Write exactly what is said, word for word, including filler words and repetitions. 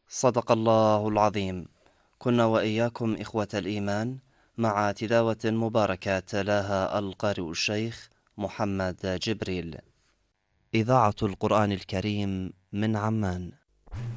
صدق الله العظيم. كنا وإياكم إخوة الإيمان مع تلاوة مباركة تلاها القارئ الشيخ محمد جبريل. إذاعة القرآن الكريم من عمان.